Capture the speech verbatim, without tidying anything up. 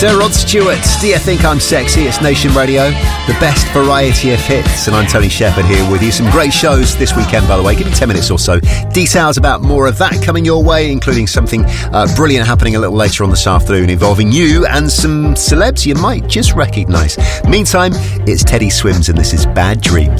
Sir Rod Stewart, Do You Think I'm Sexy? It's Nation Radio, the best variety of hits. And I'm Tony Shepherd here with you. Some great shows this weekend, by the way. Give me ten minutes or so. Details about more of that coming your way, including something uh, brilliant happening a little later on this afternoon involving you and some celebs you might just recognise. Meantime, it's Teddy Swims and this is Bad Dreams.